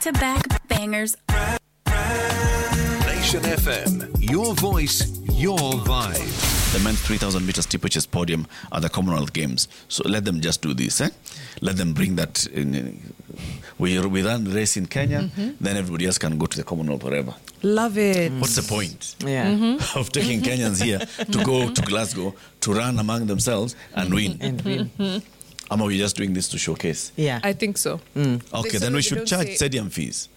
back-to-back bangers. Nation FM, your voice, your vibe. The men's 3,000 meter steeplechase podium at the Commonwealth Games. So let them just do this. Let them bring that in. We run race in Kenya, then everybody else can go to the Commonwealth forever. Love it. What's the point of taking Kenyans here to go to Glasgow to run among themselves and win? Or are we just doing this to showcase? Yeah. I think so. Okay, then we should charge stadium fees.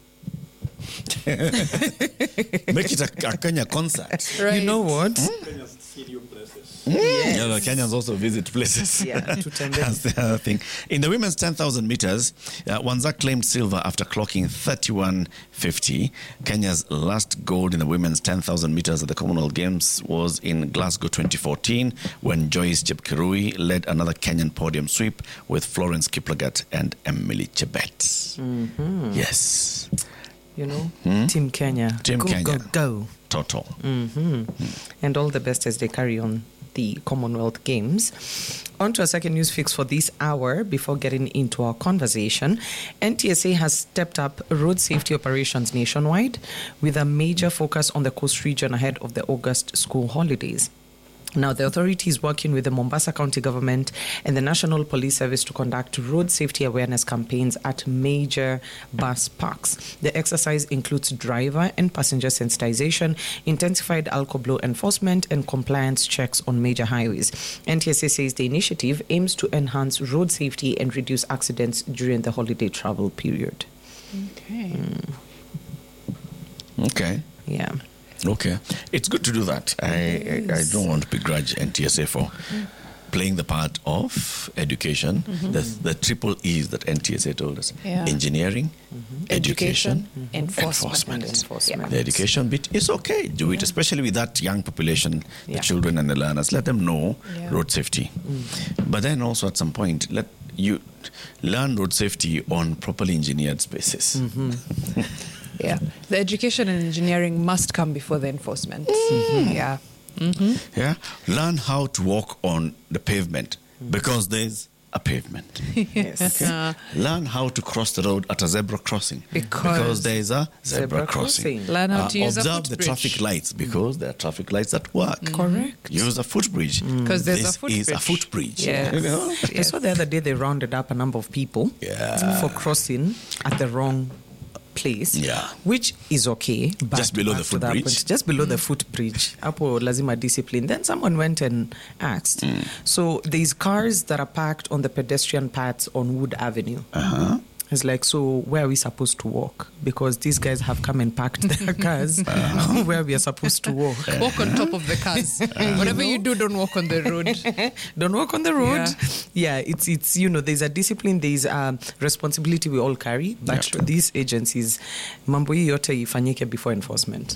Make it a Kenya concert. Right. You know what? Kenya's studio places. Yeah, the Kenyans also visit places. Yeah, That's the other thing. In the women's 10,000 meters, Wanzak claimed silver after clocking 31.50. Kenya's last gold in the women's 10,000 meters at the Commonwealth Games was in Glasgow 2014 when Joyce Chepkirui led another Kenyan podium sweep with Florence Kiplagat and Emily Chebet. Yes. You know, Team Kenya. Team go, Kenya. Go. Total. And all the best as they carry on the Commonwealth Games. On to our second news fix for this hour before getting into our conversation. NTSA has stepped up road safety operations nationwide with a major focus on the coast region ahead of the August school holidays. Now, the authority is working with the Mombasa County Government and the National Police Service to conduct road safety awareness campaigns at major bus parks. The exercise includes driver and passenger sensitization, intensified alcohol enforcement, and compliance checks on major highways. NTSA says the initiative aims to enhance road safety and reduce accidents during the holiday travel period. Okay. Yeah. Okay. It's good to do that. I don't want to begrudge NTSA for playing the part of education. The triple E's that NTSA told us. Yeah. Engineering, education, enforcement. Enforcement. The education bit is okay. Do it, especially with that young population, the children and the learners. Let them know road safety. But then also at some point, let you learn road safety on properly engineered spaces. Yeah. The education and engineering must come before the enforcement. Yeah. Yeah. Learn how to walk on the pavement because there's a pavement. Yes. Learn how to cross the road at a zebra crossing Because there's a zebra crossing. Learn how to use a Observe the footbridge. traffic lights because there are traffic lights that work. Correct. Use a footbridge Because there's this a footbridge. is a footbridge. Yes. You know? I saw the other day they rounded up a number of people for crossing at the wrong place, which is okay, but Just below back the to that footbridge? point, just below the footbridge. Apo lazima discipline. Then someone went and asked. So these cars that are parked on the pedestrian paths on Wood Avenue. It's like, so where are we supposed to walk? Because these guys have come and parked their cars where we are supposed to walk. Walk on top of the cars. Whatever you do, don't walk on the road. Don't walk on the road. Yeah, it's you know, there's a discipline, there's a responsibility we all carry, but these agencies, mambo hii yote ifanyike before enforcement.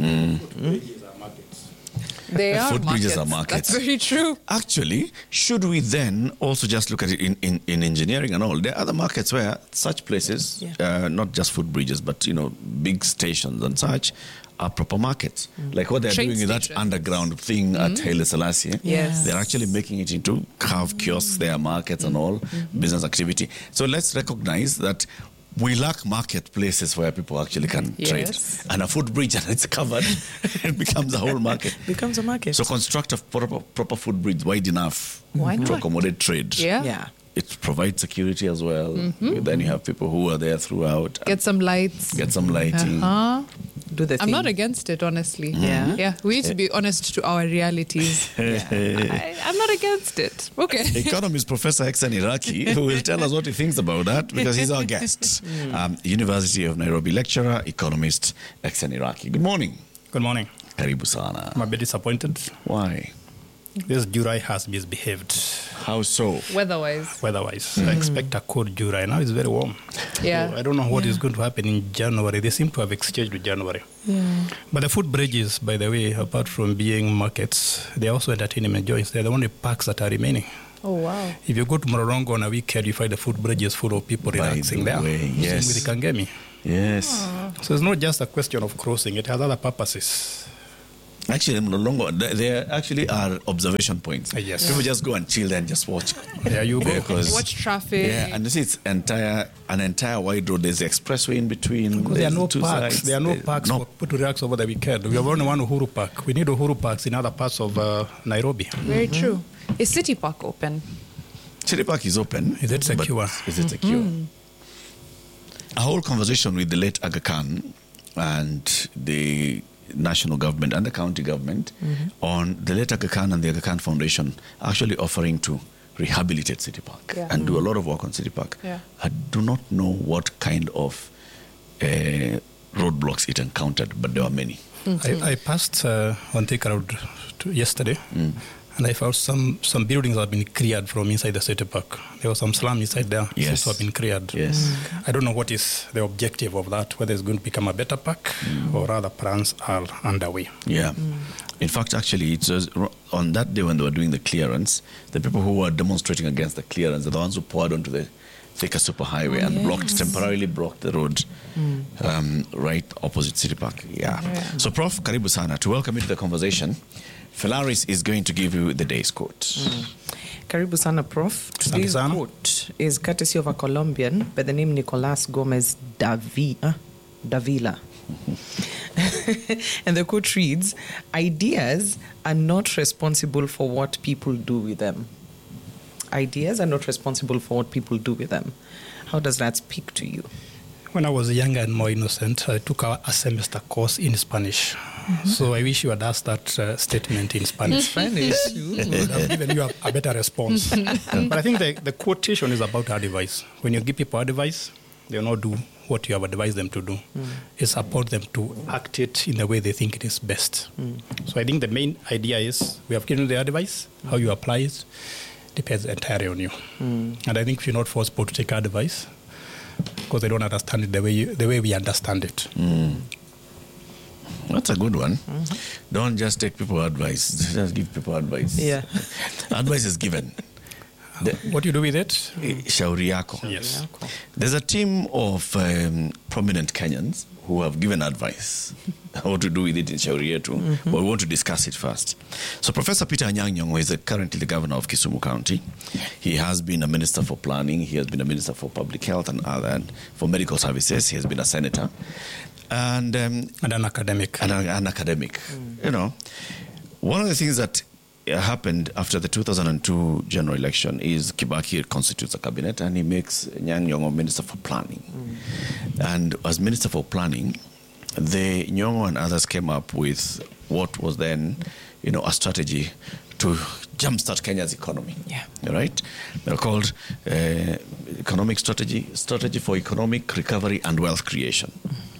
They are Footbridges markets. are markets. That's very true. Actually, should we then also just look at it in engineering and all? There are other markets where such places, not just footbridges, but, you know, big stations and such, are proper markets. Like what they're Train doing with that stations. underground thing at Haile Selassie. Yes. They're actually making it into carved kiosks, their markets and all, business activity. So let's recognize that we lack marketplaces where people actually can trade. And a footbridge, and it's covered, it becomes a whole market. Becomes a market. So construct a proper footbridge wide enough to accommodate trade. Yeah. It provides security as well. Then you have people who are there throughout. Get some lights. Get some lighting. Do the thing. I'm not against it, honestly. Yeah. We need to be honest to our realities. I'm not against it. Okay. Economist Professor Exen Iraki, who will tell us what he thinks about that because he's our guest. University of Nairobi lecturer, economist Exen Iraki. Good morning. Good morning. Karibu sana. I'm a bit disappointed. Why? This Jurai has misbehaved How so? Weather-wise. weather-wise. I expect a cold Jurai. Now it's very warm. Yeah. So I don't know what is going to happen in January. They seem to have exchanged with January. But the footbridges, by the way, apart from being markets, they're also entertainment joints. They're the only parks that are remaining. Oh, wow. If you go to Mororongo on a weekend, you find the footbridges full of people relaxing there. Yes. Same with the Kangemi. Yes. So it's not just a question of crossing. It has other purposes. Actually, no longer. There actually are observation points. Yes. People just go and chill there and just watch. There you go. Because Watch traffic. yeah, and you see, it's an entire wide road. There's the expressway in between. Because there are no two parks. sides. There are no parks for people to relax over the weekend. We have only one Uhuru Park. We need Uhuru Parks in other parts of Nairobi. Very true. Is City Park open? City Park is open. Is it but secure? Is it secure? A whole conversation with the late Aga Khan and the national government and the county government on the late Aga Khan and the Aga Khan Foundation actually offering to rehabilitate City Park and do a lot of work on City Park. Yeah. I do not know what kind of roadblocks it encountered, but there were many. I passed on Thika Road yesterday, and I found some buildings have been cleared from inside the City Park. There was some slum inside there. Yes. Also have been cleared. Yes. I don't know what is the objective of that, whether it's going to become a better park or rather plans are underway. Yeah. In fact, actually, it was on that day when they were doing the clearance, the people who were demonstrating against the clearance are the ones who poured onto the Thika Superhighway and temporarily blocked the road right opposite City Park. Yeah. So, Prof, karibu sana. To welcome you to the conversation, Felaris is going to give you the day's quote. Karibu sana, Prof. Today's sana. quote is courtesy of a Colombian by the name Nicolas Gomez Davila. And the quote reads, "Ideas are not responsible for what people do with them." Ideas are not responsible for what people do with them. How does that speak to you? When I was younger and more innocent, I took a semester course in Spanish. So I wish you had asked that statement in Spanish. Spanish. Would have given you a better response. But I think the quotation is about advice. When you give people advice, they will not do what you have advised them to do. It's about them to act it in the way they think it is best. So I think the main idea is we have given you the advice, how you apply it depends entirely on you. And I think if you're not forced to take advice, because they don't understand it the way we understand it. That's a good one. Don't just take people advice. Just give people advice. Yeah. Advice is given. What do you do with it? Shauri yako. Yes. There's a team of prominent Kenyans who have given advice how to do with it in Shauri yetu, but we want to discuss it first. So Professor Peter Anyang' Nyong'o is currently the governor of Kisumu County. He has been a minister for planning. He has been a minister for public health and for medical services. He has been a senator. And an academic. An academic. You know, one of the things that happened after the 2002 general election is Kibaki constitutes a cabinet and he makes Anyang' Nyong'o Minister for Planning. And as Minister for Planning, the Nyong'o and others came up with what was then, a strategy to jumpstart Kenya's economy. Yeah. Right? They're called economic strategy for economic recovery and wealth creation.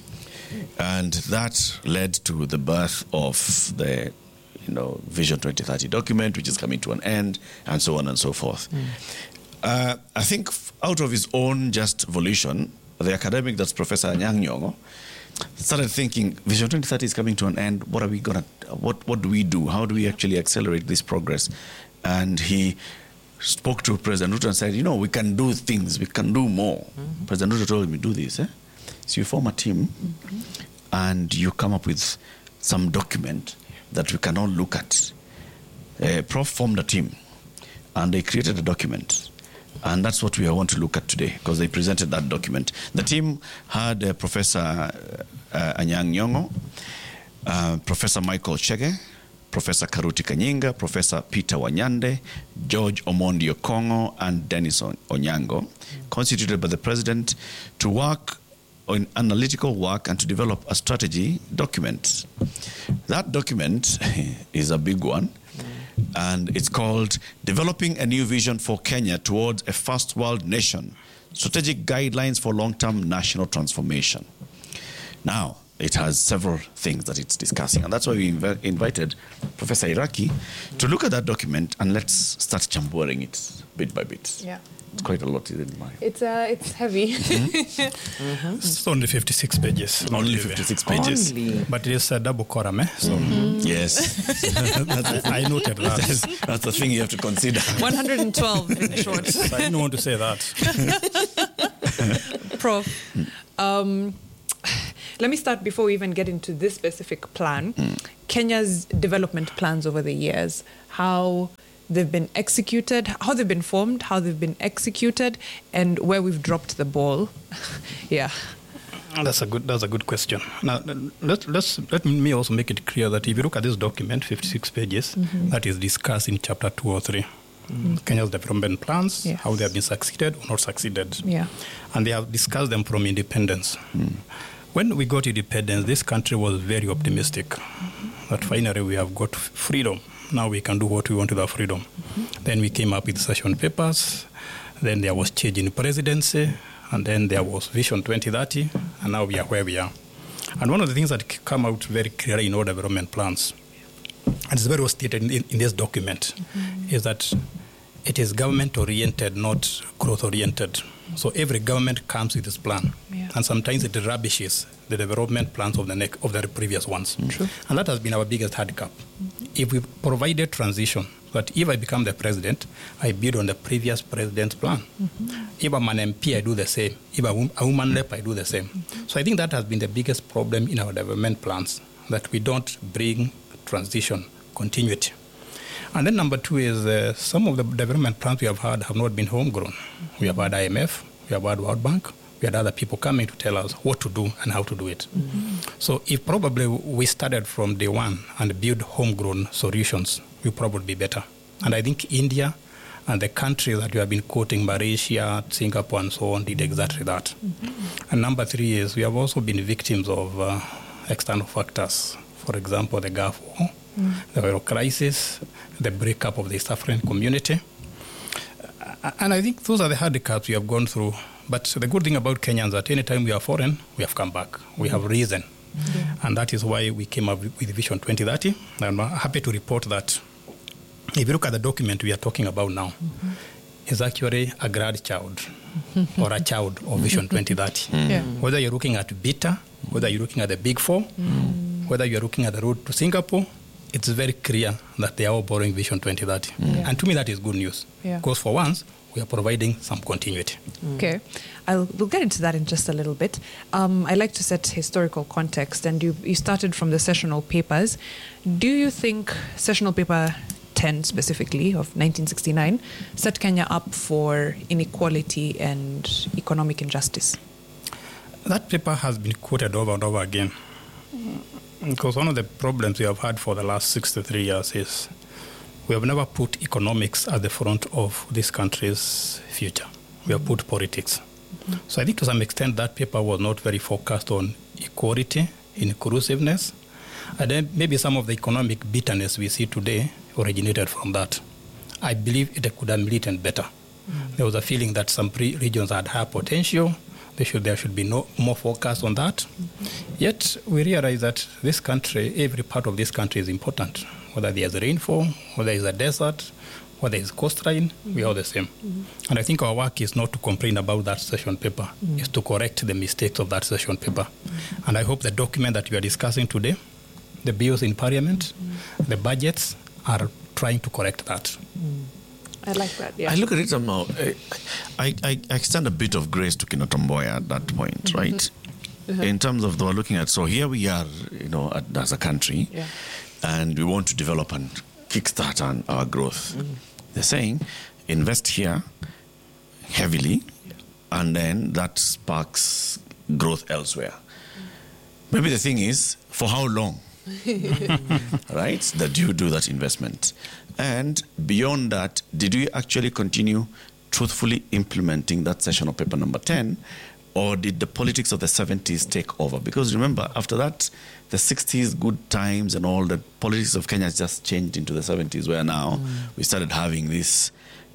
And that led to the birth of the Vision 2030 document, which is coming to an end, and so on and so forth. I think out of his own just volition, the academic, that's Professor Anyang' Nyong'o, started thinking, Vision 2030 is coming to an end. What are we what do we do? How do we actually accelerate this progress? And he spoke to President Ruto and said, we can do things, we can do more. President Ruto told him, do this. So you form a team and you come up with some document that we can all look at. Prof formed a team and they created a document. And that's what we want to look at today because they presented that document. The team had Professor Anyang' Nyong'o, Professor Michael Chege, Professor Karuti Kanyinga, Professor Peter Wanyande, George Omondi Okongo, and Dennis Onyango, constituted by the President to work on analytical work and to develop a strategy document. That document is a big one, and it's called Developing a New Vision for Kenya Towards a First World Nation, Strategic Guidelines for Long-Term National Transformation. Now, it has several things that it's discussing, and that's why we invited Professor Iraki to look at that document and let's start chamburing it bit by bit. Yeah. It's quite a lot, isn't it, Maya? It's heavy. It's only 56 pages. Only 56 pages. Only. But it is a double quorum, So Yes. I noted that. That's the thing you have to consider. 112 in short. I didn't want to say that. Prof, Let me start before we even get into this specific plan. Kenya's development plans over the years, how they've been executed, how they've been formed, how they've been executed, and where we've dropped the ball. Yeah. That's a good question. Now, let me also make it clear that if you look at this document, 56 pages, that is discussed in chapter 2 or 3. Kenya's development plans, Yes. how they have been succeeded or not succeeded. Yeah. And they have discussed them from independence. When we got independence, this country was very optimistic that finally we have got freedom. Now we can do what we want with our freedom. Then we came up with session papers. Then there was change in presidency. And then there was Vision 2030. And now we are where we are. And one of the things that come out very clearly in our development plans, and it's very well stated in this document, is that it is government-oriented, not growth-oriented. So every government comes with its plan. Yeah. And sometimes it rubbishes the development plans of the previous ones. True. And that has been our biggest handicap. If we provide a transition, that if I become the president, I build on the previous president's plan. If I'm an MP, I do the same. If I'm a woman rep, I do the same. So I think that has been the biggest problem in our development plans, that we don't bring transition, continuity. And then number two is some of the development plans we have had have not been homegrown. We have had IMF, we have had World Bank, we had other people coming to tell us what to do and how to do it. So if probably we started from day one and build homegrown solutions, we probably be better. And I think India and the countries that we have been quoting, Malaysia, Singapore, and so on, did exactly that. And number three is we have also been victims of external factors. For example, the Gulf War, the oil crisis, the breakup of the East African community. And I think those are the handicaps we have gone through. But the good thing about Kenyans is that anytime we are foreign, we have come back. We have risen. And that is why we came up with Vision 2030. I'm happy to report that if you look at the document we are talking about now, it's actually a grandchild or a child of Vision 2030. Yeah. Whether you're looking at BITA, whether you're looking at the Big Four, whether you're looking at the road to Singapore, it's very clear that they are all borrowing Vision 2030. Yeah. And to me, that is good news. Yeah. Because for once, we are providing some continuity. Okay, we'll get into that in just a little bit. I like to set historical context, and you started from the sessional papers. Do you think sessional paper 10 specifically of 1969 set Kenya up for inequality and economic injustice? That paper has been quoted over and over again. Because one of the problems we have had for the last 63 years is we have never put economics at the front of this country's future. We have put politics. So I think to some extent that paper was not very focused on equality, inclusiveness, and then maybe some of the economic bitterness we see today originated from that. I believe it could have been written better. There was a feeling that some regions had higher potential. There should be more focus on that. Yet we realize that this country, every part of this country is important. Whether there's rainfall, whether it's a desert, whether it's coastline, we are the same. And I think our work is not to complain about that session paper, it's to correct the mistakes of that session paper. And I hope the document that we are discussing today, the bills in Parliament, the budgets, are trying to correct that. I like that, yeah. I look at it somehow. I extend a bit of grace to Kina Tomboya at that point, right? In terms of we're looking at, so here we are, as a country, and we want to develop and kickstart our growth. They're saying, invest here heavily, and then that sparks growth elsewhere. Maybe the thing is, for how long? Right? That you do that investment. And beyond that, did we actually continue truthfully implementing that session of paper number 10, or did the politics of the 70s take over? Because remember, after that, the 60s, good times and all, the politics of Kenya just changed into the 70s, where now we started having this,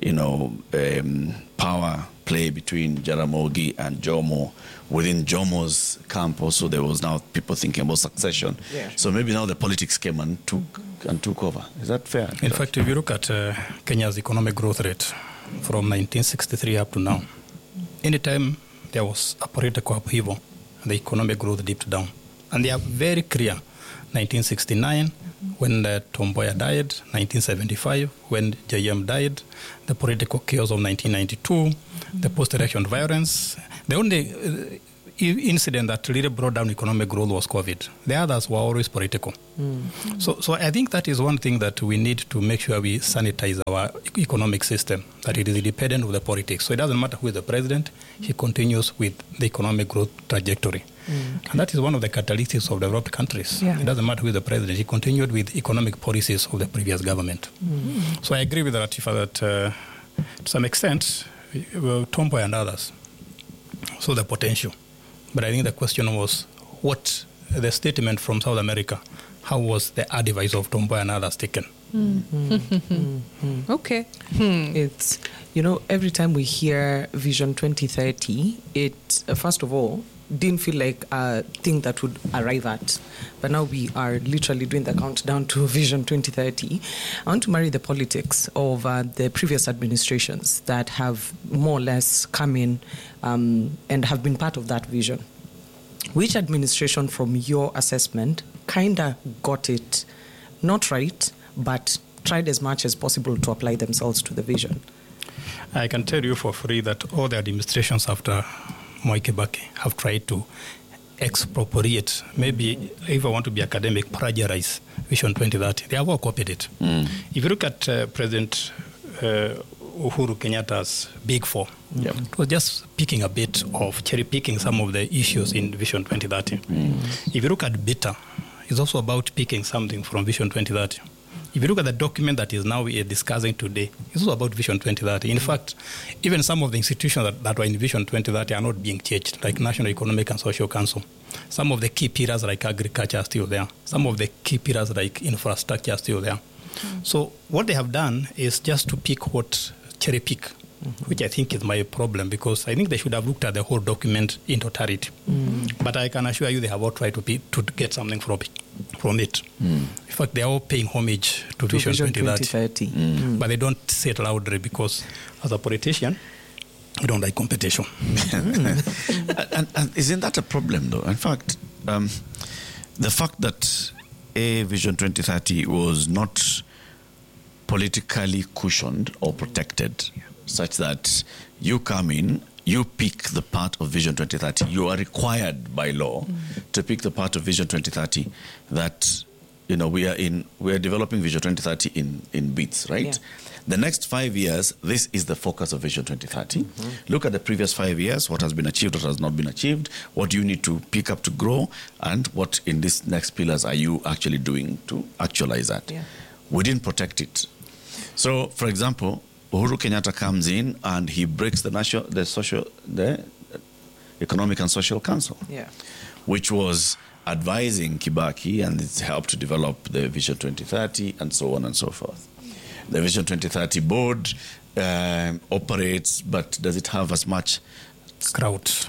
power play between Jaramogi and Jomo. Within Jomo's camp also, there was now people thinking about succession. Yeah. So maybe now the politics came and took over. Is that fair? In fact, if you look at Kenya's economic growth rate from 1963 up to now, anytime there was a political upheaval, the economic growth dipped down. And they are very clear. 1969, when Tomboya died, 1975, when JM died, the political chaos of 1992, the post-election violence. The only incident that really brought down economic growth was COVID. The others were always political. So I think that is one thing that we need to make sure we sanitize our economic system, that it is independent of the politics. So it doesn't matter who is the president, he continues with the economic growth trajectory. And that is one of the catalysts of developed countries. Yeah. It doesn't matter who is the president, he continued with economic policies of the previous government. So I agree with Latifa that to some extent, Tom Mboya and others saw the potential. But I think the question was, what the statement from South America, how was the advice of Tom Mboya and others taken? Okay. It's, every time we hear Vision 2030, it, first of all, didn't feel like a thing that would arrive at. But now we are literally doing the countdown to Vision 2030. I want to marry the politics of the previous administrations that have more or less come in and have been part of that vision. Which administration, from your assessment, kind of got it not right, but tried as much as possible to apply themselves to the vision? I can tell you for free that all the administrations after Mwai Kibaki have tried to expropriate, maybe if I want to be academic, plagiarize Vision 2030. They have all copied it. If you look at President Uhuru Kenyatta's Big Four, it was just picking a bit of cherry picking some of the issues in Vision 2030. If you look at BITA, it's also about picking something from Vision 2030. If you look at the document that is now discussing today, it's also about Vision 2030. In fact, even some of the institutions that were in Vision 2030 are not being changed, like National Economic and Social Council. Some of the key pillars like agriculture are still there. Some of the key pillars like infrastructure are still there. So what they have done is just to cherry pick, which I think is my problem, because I think they should have looked at the whole document in totality. But I can assure you they have all tried to get something from it. In fact, they are all paying homage to Vision 2030. But they don't say it loudly because, as a politician, I don't like competition. and isn't that a problem, though? In fact, the fact that Vision 2030 was not politically cushioned or protected, such that you come in, you pick the part of Vision 2030. You are required by law to pick the part of Vision 2030 that, we are developing Vision 2030 in bits, right? Yeah. The next 5 years, this is the focus of Vision 2030. Look at the previous 5 years, what has been achieved, what has not been achieved, what do you need to pick up to grow, and what in these next pillars are you actually doing to actualize that? Yeah. We didn't protect it. So, for example, Uhuru Kenyatta comes in and he breaks the Economic and Social Council, which was advising Kibaki, and it's helped to develop the Vision 2030 and so on and so forth. The Vision 2030 board operates, but does it have as much clout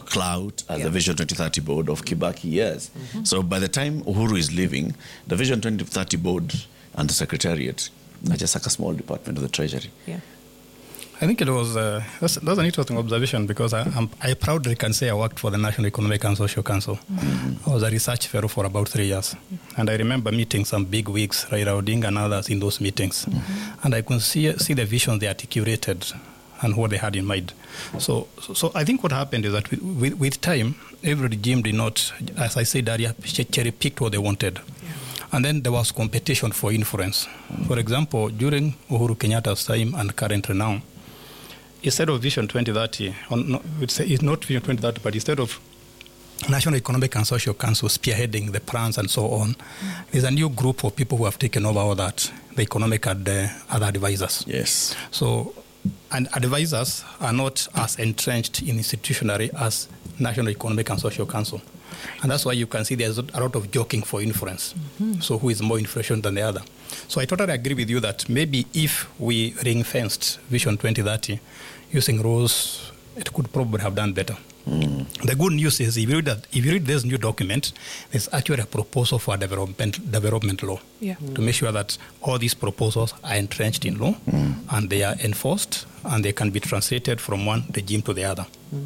as the Vision 2030 board of Kibaki? Yes. So by the time Uhuru is leaving, the Vision 2030 board and the Secretariat are just like a small department of the Treasury. Yeah. I think it was that's an interesting observation, because I proudly can say I worked for the National Economic and Social Council. I was a research fellow for about 3 years. And I remember meeting some big wigs, Raila Odinga and others, in those meetings. And I could see the vision they articulated and what they had in mind. So I think what happened is that with time, every regime did not, as I said earlier, cherry-picked what they wanted. And then there was competition for influence. For example, during Uhuru Kenyatta's time and currently now, instead of Vision 2030, it's not Vision 2030, but instead of National Economic and Social Council spearheading the plans and so on, there's a new group of people who have taken over all that, the economic and the other advisors. Yes. So, and advisors are not as entrenched institutionally as National Economic and Social Council. And that's why you can see there's a lot of jockeying for influence. So who is more influential than the other? So I totally agree with you that maybe if we ring-fenced Vision 2030 using rules, it could probably have done better. The good news is if you read this new document, there's actually a proposal for a development law to make sure that all these proposals are entrenched in law and they are enforced and they can be translated from one regime to the other.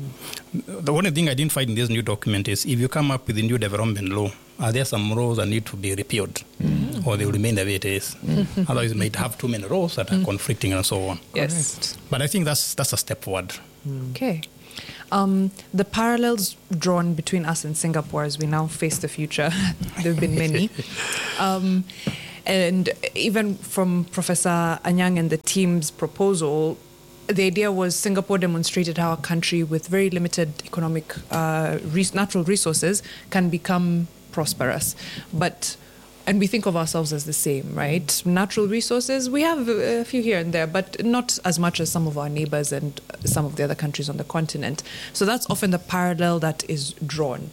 The only thing I didn't find in this new document is if you come up with a new development law, are there some laws that need to be repealed or they will remain the way it is? Otherwise, you might have too many laws that are conflicting and so on. Yes. But I think that's a step forward. Okay. The parallels drawn between us and Singapore as we now face the future, there have been many. And even from Professor Anyang and the team's proposal, the idea was Singapore demonstrated how a country with very limited economic natural resources can become prosperous. And we think of ourselves as the same, right? Natural resources, we have a few here and there, but not as much as some of our neighbors and some of the other countries on the continent. So that's often the parallel that is drawn.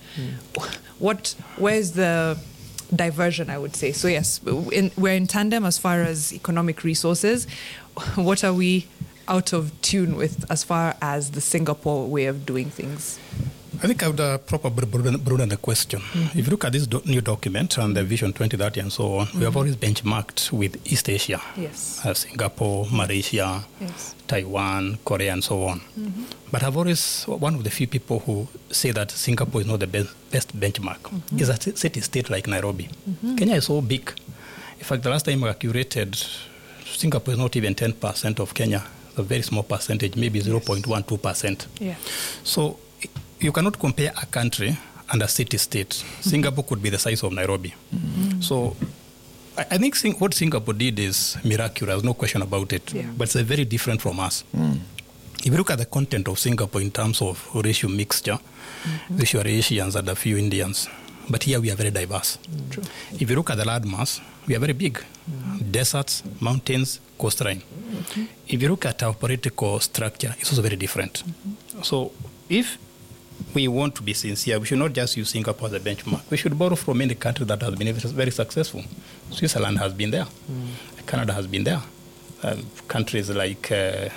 Where's the diversion, I would say? So yes, we're in tandem as far as economic resources. What are we out of tune with as far as the Singapore way of doing things? I think I would probably broaden the question. If you look at this new document and the Vision 2030 and so on, we have always benchmarked with East Asia. Yes. Singapore, Malaysia, yes. Taiwan, Korea, and so on. But I've always, one of the few people who say that Singapore is not the best benchmark is a city-state like Nairobi. Kenya is so big. In fact, the last time I curated, Singapore is not even 10% of Kenya. It's a very small percentage, maybe 0.12%. Yeah. So you cannot compare a country and a city-state. Singapore could be the size of Nairobi. So I think what Singapore did is miraculous, no question about it. Yeah. But it's very different from us. If you look at the content of Singapore in terms of racial mixture, racial Asians and a few Indians. But here we are very diverse. True. If you look at the landmass, we are very big. Deserts, mountains, coastline. If you look at our political structure, it's also very different. So if we want to be sincere, we should not just use Singapore as a benchmark. We should borrow from any country that has been very successful. Switzerland has been there. Canada has been there. Countries like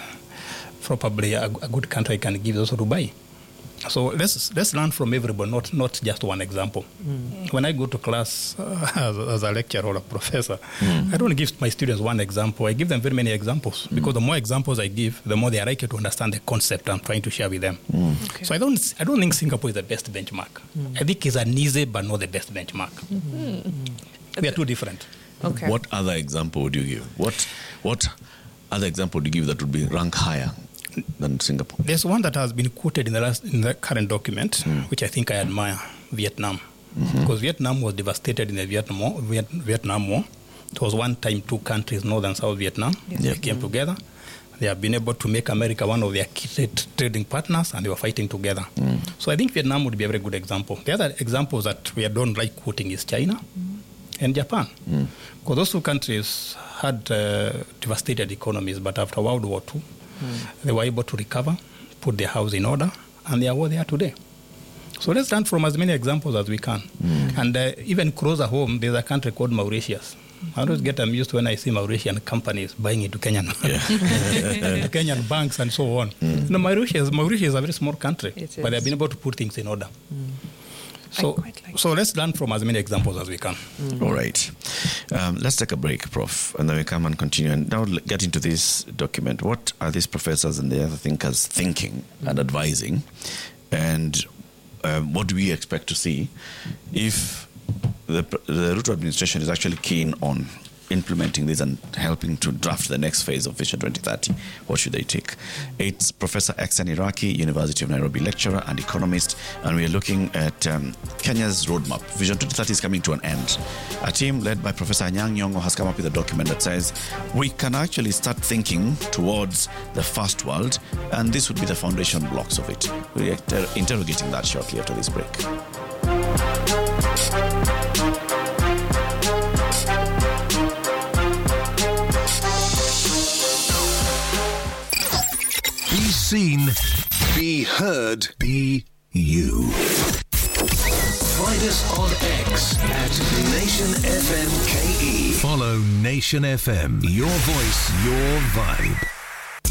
probably a good country I can give is also Dubai. So let's learn from everybody, not just one example. When I go to class as a lecturer or a professor, I don't give my students one example. I give them very many examples because the more examples I give, the more they are likely to understand the concept I'm trying to share with them. Okay. So I don't think Singapore is the best benchmark. I think it's an easy but not the best benchmark. We are too different. Okay. What other example would you give? What other example would you give that would be rank higher than Singapore? There's one that has been quoted in the current document, which I think I admire, Vietnam. Because Vietnam was devastated in the Vietnam War. It was one time two countries, North and South Vietnam. Yes. They came together. They have been able to make America one of their key trading partners, and they were fighting together. So I think Vietnam would be a very good example. The other examples that we don't like quoting is China and Japan. Because those two countries had devastated economies, but after World War II, they were able to recover, put their house in order, and they are where they are today. So let's learn from as many examples as we can. And even closer home, there's a country called Mauritius. I always get amused when I see Mauritian companies buying into Kenyan, Kenyan banks and so on. Mauritius is a very small country, but they've been able to put things in order. So let's learn from as many examples as we can. All right. Let's take a break, Prof, and then we come and continue. And now get into this document. What are these professors and the other thinkers thinking and advising? And what do we expect to see if the Ruto administration is actually keen on implementing this and helping to draft the next phase of Vision 2030? What should they take? It's Professor Exen Iraqi, University of Nairobi lecturer and economist, and we are looking at Kenya's roadmap. Vision 2030 is coming to an end. A team led by Professor Anyang' Nyong'o has come up with a document that says we can actually start thinking towards the first world, and this would be the foundation blocks of it. We're interrogating that shortly after this break. Be seen, be heard, be you. Find us on X at Nation FM KE. Follow Nation FM. Your voice, your vibe.